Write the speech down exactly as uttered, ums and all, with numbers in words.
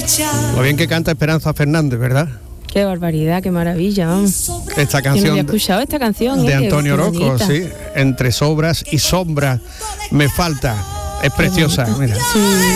Lo bien que canta Esperanza Fernández, ¿verdad? Qué barbaridad, qué maravilla, vamos. Esta canción Yo no había escuchado esta canción de eh, Antonio qué Orozco, bonita. sí, entre sobras y sombras me falta. Es preciosa, mira. Sí.